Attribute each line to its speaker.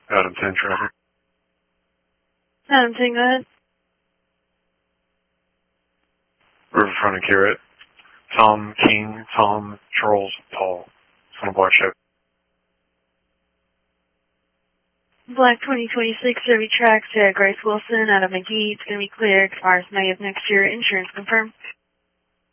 Speaker 1: Adam 10 traffic.
Speaker 2: Adam 10, go ahead.
Speaker 1: Riverfront and Carrot. Tom King, Tom, Charles, Paul. On a black Chevy.
Speaker 2: Black 2026 Chevy Trax, Grace Wilson out of McGee. It's going to be clear. Expires May of next year. Insurance confirmed.